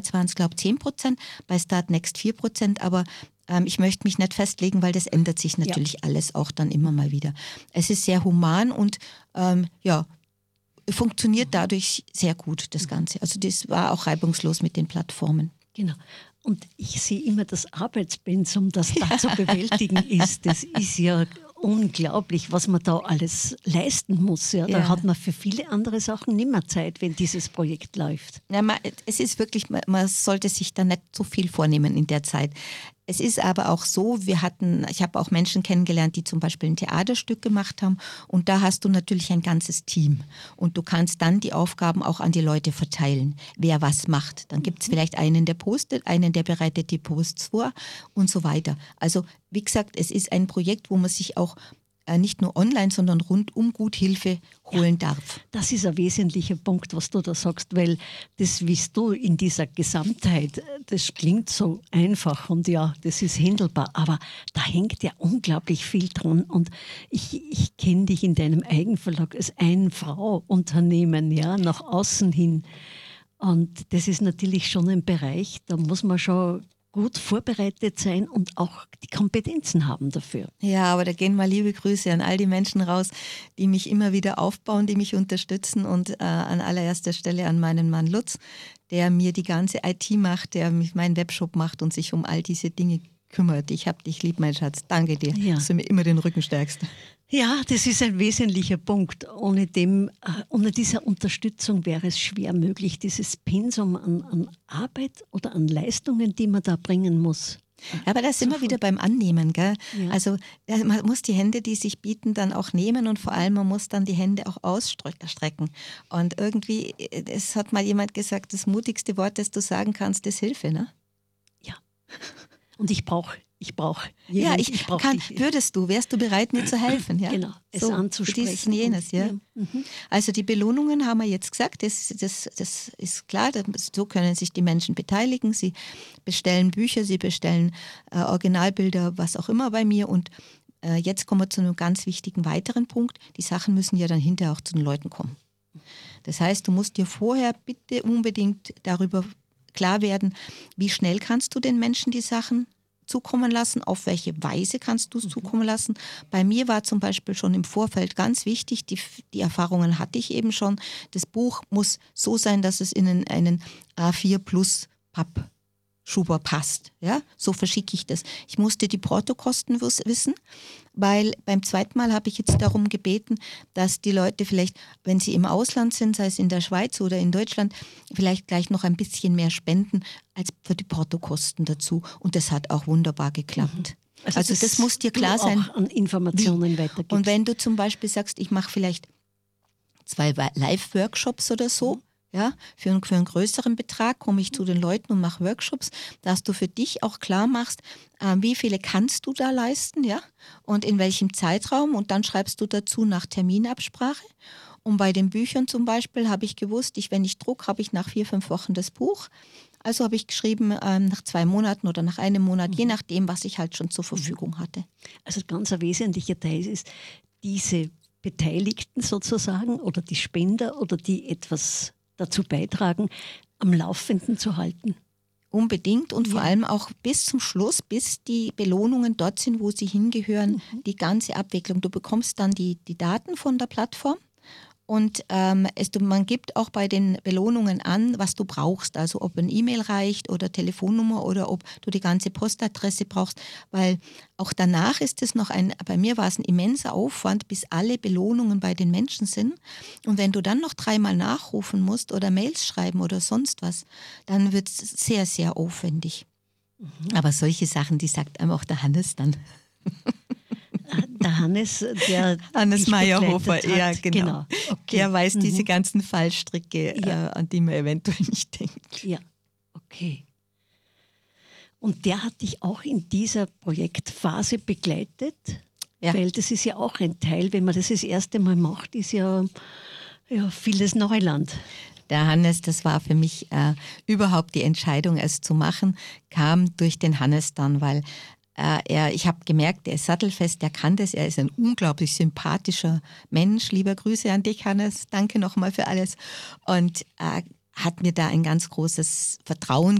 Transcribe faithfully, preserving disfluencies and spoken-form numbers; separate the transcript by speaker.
Speaker 1: Jetzt waren es, glaube ich, zehn Prozent, bei Startnext vier Prozent, aber ähm, ich möchte mich nicht festlegen, weil das ändert sich natürlich ja. alles auch dann immer mal wieder. Es ist sehr human und ähm, ja, funktioniert dadurch sehr gut, das Ganze. Also das war auch reibungslos mit den Plattformen.
Speaker 2: Genau. Und ich sehe immer das Arbeitspensum, das da zu bewältigen ist. Das ist ja unglaublich, was man da alles leisten muss. Ja. Da ja. hat man für viele andere Sachen nicht mehr Zeit, wenn dieses Projekt läuft.
Speaker 1: Ja, man, es ist wirklich, man, man sollte sich da nicht so viel vornehmen in der Zeit. Es ist aber auch so, wir hatten, ich habe auch Menschen kennengelernt, die zum Beispiel ein Theaterstück gemacht haben und da hast du natürlich ein ganzes Team und du kannst dann die Aufgaben auch an die Leute verteilen, wer was macht. Dann gibt es vielleicht einen, der postet, einen, der bereitet die Posts vor und so weiter. Also wie gesagt, es ist ein Projekt, wo man sich auch nicht nur online, sondern rundum gut Hilfe holen ja, darf.
Speaker 2: Das ist ein wesentlicher Punkt, was du da sagst, weil das, wie du in dieser Gesamtheit, das klingt so einfach und ja, das ist händelbar, aber da hängt ja unglaublich viel dran und ich, ich kenne dich in deinem Eigenverlag als Ein-Frau-Unternehmen, ja, nach außen hin und das ist natürlich schon ein Bereich, da muss man schon gut vorbereitet sein und auch die Kompetenzen haben dafür.
Speaker 1: Ja, aber da gehen mal liebe Grüße an all die Menschen raus, die mich immer wieder aufbauen, die mich unterstützen und äh, an allererster Stelle an meinen Mann Lutz, der mir die ganze I T macht, der mich meinen Webshop macht und sich um all diese Dinge kümmert. Ich hab dich lieb, mein Schatz. Danke dir, ja. dass du mir immer den Rücken stärkst.
Speaker 2: Ja, das ist ein wesentlicher Punkt. Ohne, dem, äh, ohne diese Unterstützung wäre es schwer möglich, dieses Pensum an, an Arbeit oder an Leistungen, die man da bringen muss.
Speaker 1: Aber da sind wir wieder beim Annehmen, gell? Ja. Also man muss die Hände, die sich bieten, dann auch nehmen und vor allem man muss dann die Hände auch ausstrecken. Und irgendwie, es hat mal jemand gesagt, das mutigste Wort, das du sagen kannst, ist Hilfe, ne?
Speaker 2: Ja. Und ich brauche Ich brauche
Speaker 1: Ja, ich, ich brauch kann, dich. Würdest du, wärst du bereit, mir zu helfen? Ja?
Speaker 2: Genau, es
Speaker 1: so,
Speaker 2: anzusprechen.
Speaker 1: Dieses und jenes, ja. ja. Mhm. Also die Belohnungen haben wir jetzt gesagt, das, das, das ist klar, so können sich die Menschen beteiligen. Sie bestellen Bücher, sie bestellen äh, Originalbilder, was auch immer bei mir und äh, jetzt kommen wir zu einem ganz wichtigen weiteren Punkt. Die Sachen müssen ja dann hinterher auch zu den Leuten kommen. Das heißt, du musst dir vorher bitte unbedingt darüber klar werden, wie schnell kannst du den Menschen die Sachen zukommen lassen, auf welche Weise kannst du es mhm. zukommen lassen. Bei mir war zum Beispiel schon im Vorfeld ganz wichtig, die, die Erfahrungen hatte ich eben schon, das Buch muss so sein, dass es in einen, einen A vier plus Pappschuber passt. Ja? So verschicke ich das. Ich musste die Portokosten wissen, weil beim zweiten Mal habe ich jetzt darum gebeten, dass die Leute vielleicht, wenn sie im Ausland sind, sei es in der Schweiz oder in Deutschland, vielleicht gleich noch ein bisschen mehr spenden als für die Portokosten dazu. Und das hat auch wunderbar geklappt.
Speaker 2: Also, also das, das muss dir klar sein. Auch an Informationen weitergibst.
Speaker 1: Und wenn du zum Beispiel sagst, ich mache vielleicht zwei Live-Workshops oder so, mhm. ja, für, einen, für einen größeren Betrag komme ich zu den Leuten und mache Workshops, dass du für dich auch klar machst, äh, wie viele kannst du da leisten, ja, und in welchem Zeitraum und dann schreibst du dazu nach Terminabsprache. Und bei den Büchern zum Beispiel habe ich gewusst, ich, wenn ich druck, habe ich nach vier, fünf Wochen das Buch. Also habe ich geschrieben, ähm, nach zwei Monaten oder nach einem Monat, mhm. je nachdem, was ich halt schon zur Verfügung hatte.
Speaker 2: Also ganz ein wesentlicher Teil ist, diese Beteiligten sozusagen oder die Spender oder die etwas dazu beitragen, am Laufenden zu halten.
Speaker 1: Unbedingt und
Speaker 2: ja.
Speaker 1: vor allem auch bis zum Schluss, bis die Belohnungen dort sind, wo sie hingehören, mhm. die ganze Abwicklung. Du bekommst dann die, die Daten von der Plattform und ähm, es, man gibt auch bei den Belohnungen an, was du brauchst, also ob ein E-Mail reicht oder Telefonnummer oder ob du die ganze Postadresse brauchst, weil auch danach ist es noch ein, bei mir war es ein immenser Aufwand, bis alle Belohnungen bei den Menschen sind und wenn du dann noch dreimal nachrufen musst oder Mails schreiben oder sonst was, dann wird es sehr, sehr aufwendig. Mhm. Aber solche Sachen, die sagt einem auch der Hannes dann.
Speaker 2: Der Hannes, der
Speaker 1: Hannes Meyerhofer,
Speaker 2: hat.
Speaker 1: ja, genau. genau. Okay. Der weiß mhm. diese ganzen Fallstricke, ja. äh, an die man eventuell nicht denkt.
Speaker 2: Ja, okay. Und der hat dich auch in dieser Projektphase begleitet? Ja. Weil das ist ja auch ein Teil, wenn man das das erste Mal macht, ist ja, ja vieles Neuland.
Speaker 1: Der Hannes, das war für mich äh, überhaupt die Entscheidung, es zu machen, kam durch den Hannes dann, weil Er, ich habe gemerkt, er ist sattelfest, er kann das, er ist ein unglaublich sympathischer Mensch. Liebe Grüße an dich, Hannes, danke nochmal für alles. Und äh, hat mir da ein ganz großes Vertrauen